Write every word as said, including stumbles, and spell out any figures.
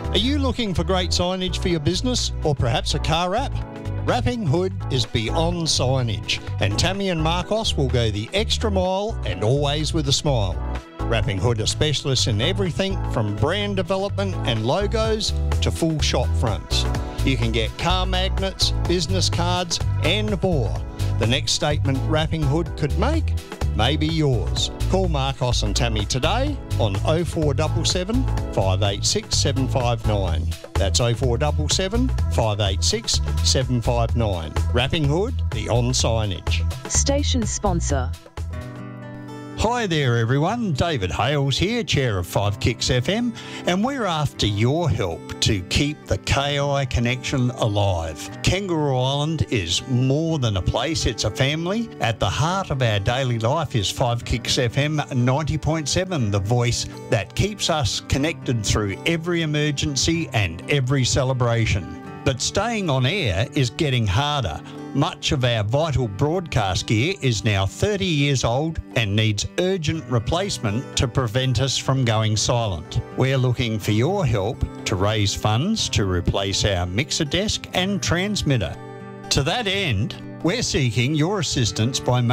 Are you looking for great signage for your business or perhaps a car wrap? Wrapping Hood is beyond signage, and Tammy and Marcos will go the extra mile and always with a smile. Wrapping Hood are specialists in everything from brand development and logos to full shop fronts. You can get car magnets, business cards and more. The next statement Wrapping Hood could make may be yours. Call Marcos and Tammy today on oh four seven seven, five eight six, seven five nine. That's oh four seven seven, five eight six, seven five nine. Wrapping Hood, beyond signage. Station sponsor. Hi there everyone, David Hales here, Chair of Five Kicks F M, and we're after your help to keep the K I connection alive. Kangaroo Island is more than a place, it's a family. At the heart of our daily life is Five Kicks F M ninety point seven, the voice that keeps us connected through every emergency and every celebration. But staying on air is getting harder. Much of our vital broadcast gear is now thirty years old and needs urgent replacement to prevent us from going silent. We're looking for your help to raise funds to replace our mixer desk and transmitter. To that end, we're seeking your assistance by